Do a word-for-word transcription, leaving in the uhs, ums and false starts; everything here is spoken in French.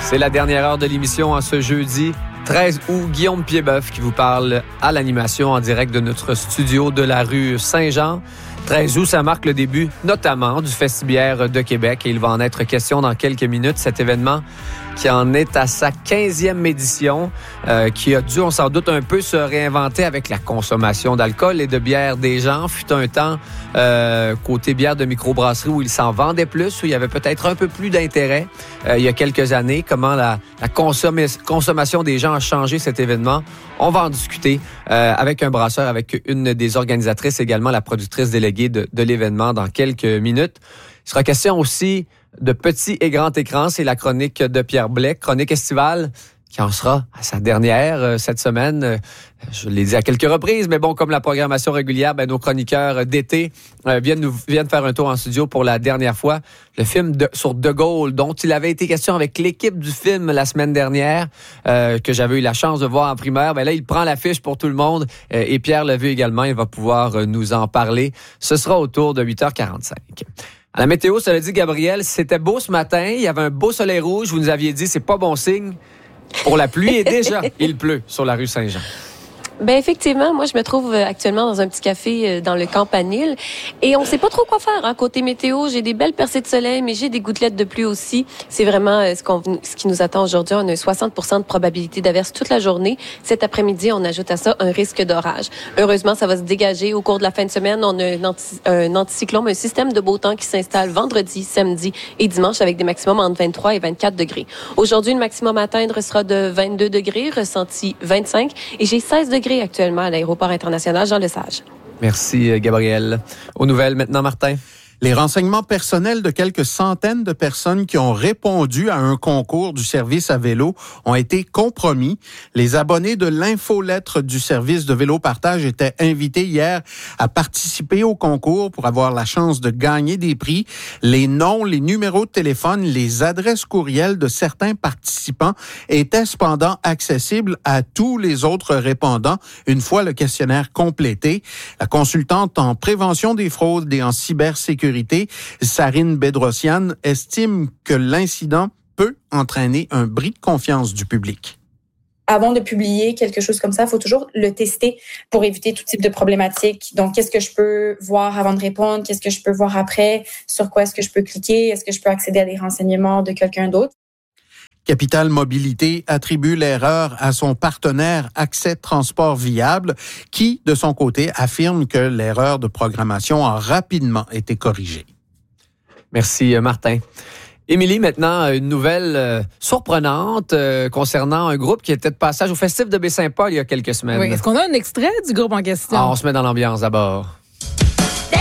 C'est la dernière heure de l'émission en ce jeudi treize août. Guillaume Piedboeuf qui vous parle à l'animation en direct de notre studio de la rue Saint-Jean. treize août, ça marque le début notamment du Festibiaire de Québec et il va en être question dans quelques minutes. Cet événement qui en est à sa quinzième édition, euh, qui a dû, on s'en doute, un peu se réinventer avec la consommation d'alcool et de bière des gens. Fut un temps, euh, côté bière de microbrasserie, où il s'en vendait plus, où il y avait peut-être un peu plus d'intérêt euh, il y a quelques années. Comment la, la consomm- consommation des gens a changé cet événement. On va en discuter euh, avec un brasseur, avec une des organisatrices, également la productrice déléguée de, de l'événement dans quelques minutes. Il sera question aussi de petit et grand écran. C'est la chronique de Pierre Blais, chronique estivale, qui en sera à sa dernière euh, cette semaine. Euh, je l'ai dit à quelques reprises, mais bon, comme la programmation régulière, ben, nos chroniqueurs d'été euh, viennent nous viennent faire un tour en studio pour la dernière fois. Le film de, sur De Gaulle, dont il avait été question avec l'équipe du film la semaine dernière, euh, que j'avais eu la chance de voir en primeur. Ben là, il prend l'affiche pour tout le monde euh, et Pierre l'a vu également. Il va pouvoir euh, nous en parler. Ce sera autour de huit heures quarante-cinq. À la météo, ça l'a dit Gabriel, c'était beau ce matin. Il y avait un beau soleil rouge. Vous nous aviez dit, c'est pas bon signe pour la pluie. Et déjà, il pleut sur la rue Saint-Jean. Ben effectivement, moi je me trouve actuellement dans un petit café dans le Campanile et on sait pas trop quoi faire. Hein. Côté météo, j'ai des belles percées de soleil, mais j'ai des gouttelettes de pluie aussi. C'est vraiment ce, qu'on, ce qui nous attend aujourd'hui. On a soixante pour cent de probabilité d'averse toute la journée. Cet après-midi, on ajoute à ça un risque d'orage. Heureusement, ça va se dégager au cours de la fin de semaine. On a un, anti, un anticyclone, un système de beau temps qui s'installe vendredi, samedi et dimanche avec des maximums entre vingt-trois et vingt-quatre degrés. Aujourd'hui, le maximum à atteindre sera de vingt-deux degrés, ressenti vingt-cinq et j'ai seize degrés actuellement à l'aéroport international Jean-Lesage. Merci, Gabriel. Aux nouvelles maintenant, Martin. Les renseignements personnels de quelques centaines de personnes qui ont répondu à un concours du service à vélo ont été compromis. Les abonnés de l'infolettre du service de vélo partage étaient invités hier à participer au concours pour avoir la chance de gagner des prix. Les noms, les numéros de téléphone, les adresses courriels de certains participants étaient cependant accessibles à tous les autres répondants une fois le questionnaire complété. La consultante en prévention des fraudes et en cybersécurité, Sarine Bedrosian, estime que l'incident peut entraîner un bris de confiance du public. Avant de publier quelque chose comme ça, il faut toujours le tester pour éviter tout type de problématiques. Donc, qu'est-ce que je peux voir avant de répondre? Qu'est-ce que je peux voir après? Sur quoi est-ce que je peux cliquer? Est-ce que je peux accéder à des renseignements de quelqu'un d'autre? Capital Mobilité attribue l'erreur à son partenaire Accès Transport Viable, qui, de son côté, affirme que l'erreur de programmation a rapidement été corrigée. Merci, Martin. Émilie, maintenant, une nouvelle euh, surprenante euh, concernant un groupe qui était de passage au Festif de Baie-Saint-Paul il y a quelques semaines. Oui, est-ce qu'on a un extrait du groupe en question? Ah, on se met dans l'ambiance d'abord.